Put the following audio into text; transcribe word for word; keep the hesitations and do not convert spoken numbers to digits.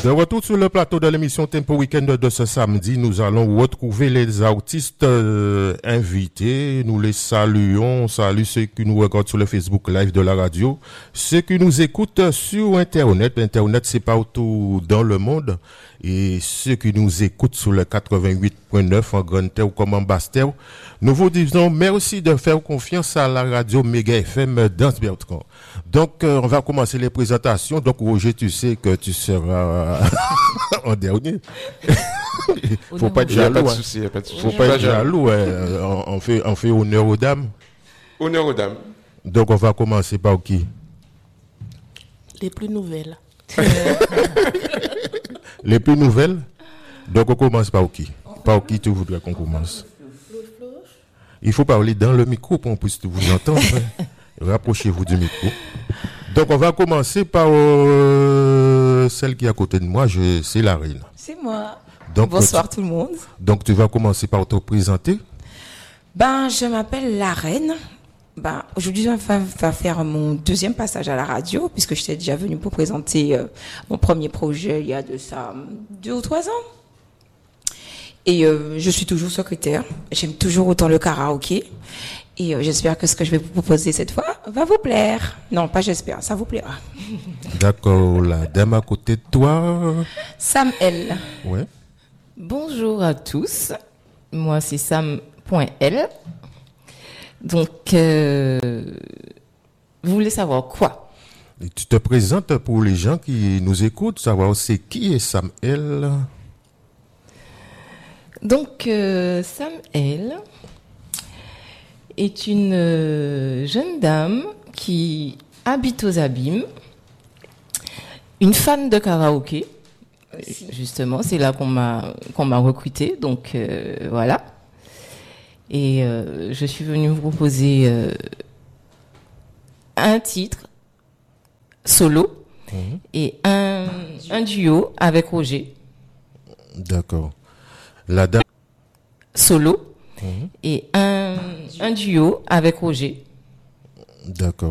De retour sur le plateau de l'émission Tempo Weekend de ce samedi, nous allons retrouver les artistes euh, invités. Nous les saluons. Salut ceux qui nous regardent sur le Facebook Live de la radio, ceux qui nous écoutent sur Internet. Internet, c'est partout dans le monde. Et ceux qui nous écoutent sur le quatre-vingt-huit virgule neuf en Grande Terre ou comme en Basse Terre, nous vous disons merci de faire confiance à la radio Méga F M d'Anse Bertrand. Donc, euh, on va commencer les présentations. Donc, Roger, tu sais que tu seras en dernier. Faut pas être jaloux. Pas de souci, pas de souci. Faut pas être jaloux. Hein. On, on fait, on fait honneur aux dames. Honneur aux dames. Donc, on va commencer par qui? Les plus nouvelles. Les plus nouvelles. Donc, on commence par qui? Par qui tu voudrais qu'on commence? Il faut parler dans le micro pour qu'on puisse vous entendre. Rapprochez-vous du micro. Donc, on va commencer par euh, celle qui est à côté de moi. Je, c'est la reine. C'est moi. Donc, bonsoir tu, tout le monde. Donc, tu vas commencer par te présenter. Ben, je m'appelle la reine. Ben, aujourd'hui, je vais va faire mon deuxième passage à la radio, puisque j'étais déjà venue pour présenter euh, mon premier projet il y a de ça deux ou trois ans. Et euh, je suis toujours secrétaire. J'aime toujours autant le karaoké. Et euh, j'espère que ce que je vais vous proposer cette fois va vous plaire. Non, pas j'espère, ça vous plaira. D'accord, la dame à côté de toi. Sam L. Ouais. Bonjour à tous. Moi, c'est Sam.L. Donc, euh, vous voulez savoir quoi? Et tu te présentes pour les gens qui nous écoutent, savoir c'est qui est Sam L. Donc, euh, Sam L est une euh, jeune dame qui habite aux Abîmes, une fan de karaoké. Aussi. Justement, c'est là qu'on m'a qu'on m'a recrutée. Donc euh, voilà. Et euh, je suis venue vous proposer euh, un titre solo mmh. et un, un duo avec Roger. D'accord. La dame solo mmh. et un, un duo avec Roger. D'accord.